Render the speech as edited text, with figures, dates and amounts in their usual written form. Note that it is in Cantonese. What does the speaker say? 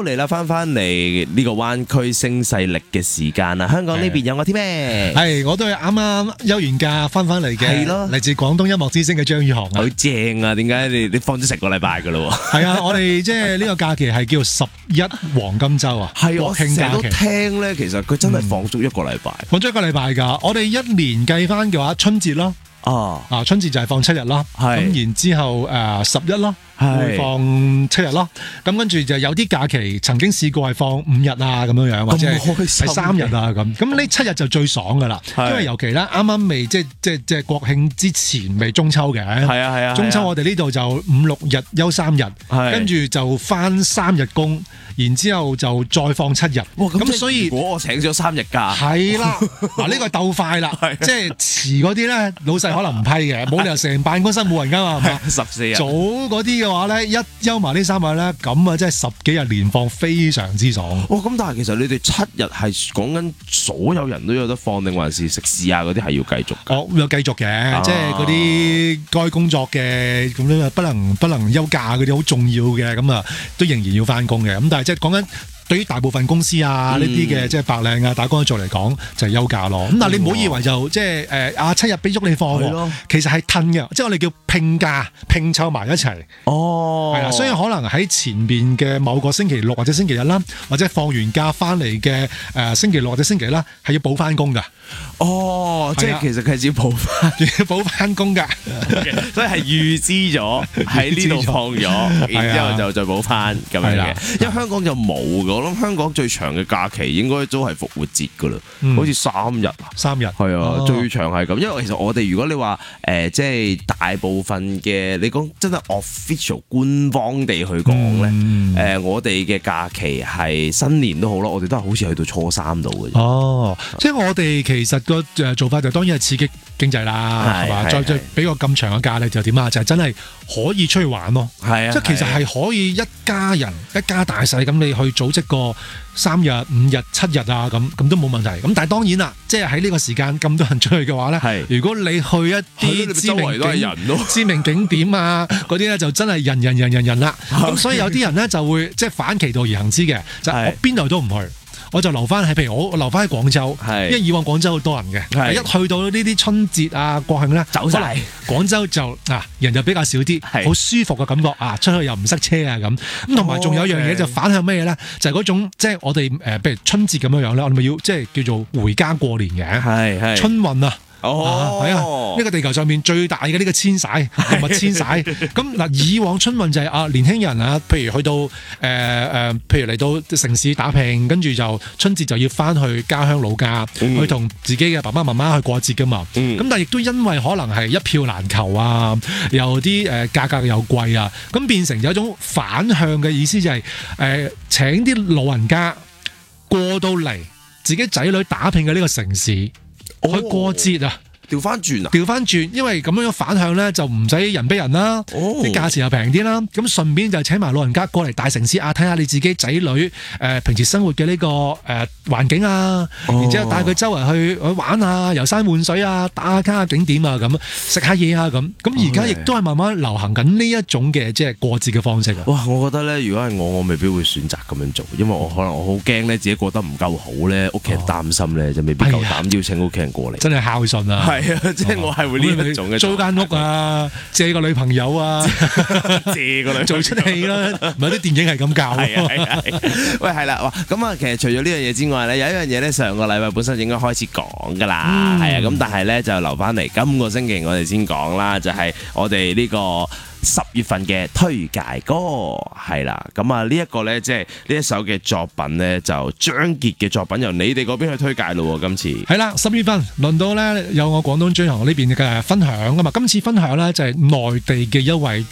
嚟啦，翻嚟呢個灣區星勢力嘅時間啦。香港呢邊有我啲咩？ 係，我都係啱啱休完假翻嚟嘅， 係咯， 嚟自廣東音樂之星嘅張宇航啊， 好正啊！點解你放咗成個禮拜噶咯？ 係啊，我哋即係呢個假期係叫11黃金週啊， 係國慶假期。 我成日都聽咧，其實佢真係放足一個禮拜， 放咗一個禮拜㗎。我哋一年計翻嘅話，春節咯。春節就係放7日啦，咁然之後11咯，會放7日咯，咁跟住就有啲假期曾經試過係放5日啊咁樣樣，或者係3日啊咁。咁呢7日就最爽噶啦，因為尤其咧啱啱未即係國慶之前未中秋嘅，係啊，中秋我哋呢度就5、6日休3日，跟住就翻3日工。然之後就再放7日，咁所以如果我請咗3日假， 係啦，嗱呢個係鬥快啦，即係遲嗰啲咧，老細可能唔批嘅，冇理由成辦公室冇人㗎嘛，係嘛？14日早嗰啲嘅話咧，一休埋呢3日咧，咁啊真係10幾日連放，非常之爽。 咁但係其實你哋7日係講緊所有人都有得放，定還是食肆啊嗰啲係要繼續？ 有繼續嘅，即係嗰啲該工作嘅咁樣不能休假嗰啲好重要嘅，咁啊都仍然要翻工嘅，咁但係即係講緊對於大部分公司啊呢啲嘅即係白領啊打工一族嚟講就係休假咯。咁但係你唔好以為就即係7日俾足你放喎，其實係褪嘅，即係我哋叫拼假拼湊埋一齊。係啦，所以可能喺前邊嘅某個星期六或者星期日啦，或者放完假翻嚟嘅星期六或者星期啦，係要補翻工㗎。 即係其實佢係要補翻工㗎，所以係預知咗喺呢度放咗，然之後就再補翻咁樣嘅。因為香港就冇㗎，我諗香港最長嘅假期應該都係復活節㗎啦，好似3日。3日係啊，最長係咁。因為其實我哋如果你話即係大部分嘅你講真係 official 官方地去講咧，我哋嘅假期係新年都好啦，我哋都係好似去到初3度嘅啫。 即係我哋其實個做法就當然係刺激經濟啦，係嘛？再俾個咁長嘅假咧就點啊？就係真係可以出去玩咯。即係其實係可以一家人一家大細咁你去組織個3日、5日、7日啊咁都冇問題。咁但係當然啦，即係喺呢個時間咁多人出去嘅話咧，如果你去一啲知名景點啊嗰啲咧，就真係人啦。咁所以有啲人咧就會即係反其道而行之嘅，就係我邊度都唔去。我就留翻喺，譬如我留翻喺廣州，因為以往廣州好多人嘅，一去到呢啲春節啊、國慶咧，走晒廣州就人就比較少啲，好舒服嘅感覺啊，出去又唔塞車啊咁。咁同埋仲有一樣嘢就反向咩嘢咧？就係嗰種即係我哋譬如春節咁樣樣咧，我哋咪要即係叫做回家過年嘅，春運啊！係啊！呢個地球上面最大嘅呢個遷徙動物遷徙，咁嗱以往春運就係年輕人啊，譬如去到譬如嚟到城市打拼，跟住就春節就要翻去家鄉老家，去同自己嘅爸爸媽媽去過節噶嘛。咁但係亦都因為可能係一票難求啊，又啲價格又貴啊，咁變成有一種反向嘅意思，就係請啲老人家過到嚟自己仔女打拼嘅呢個城市。去過節啊！調翻轉，因為咁樣反向咧，就唔使人逼人啦，啲價錢又平啲啦。咁順便就請埋老人家過嚟大城市啊，睇下你自己仔女平時生活嘅呢個環境啊，然之後帶佢周圍去玩啊，遊山玩水啊，打下卡景點啊，咁食下嘢啊，咁而家亦都係慢慢流行緊呢一種嘅即係過節嘅方式啊。哇！ 我覺得咧，如果係我未必會選擇咁樣做，因為我可能我好驚咧，自己過得唔夠好咧，屋企人擔心咧，就未必夠膽邀請屋企人過嚟。 真係孝順啊！係啊，即係我係會呢一種嘅租間屋啊，借個女朋友啊， 借個女做出戲啦，唔係啲電影係咁教。 喂，係啦，咁啊，其實除咗呢樣嘢之外咧，有一樣嘢咧，上個禮拜本身應該開始講噶啦，係啊，咁但係咧就留翻嚟今個星期我哋先講啦，就係我哋呢個10月份嘅推介歌係啦，咁啊呢一個咧，即係呢一首嘅作品咧，就張傑嘅作品，由你哋嗰邊去推介咯。今次係啦，10月份輪到咧有我廣東追行呢邊嘅分享噶嘛。今次分享咧就係內地嘅一位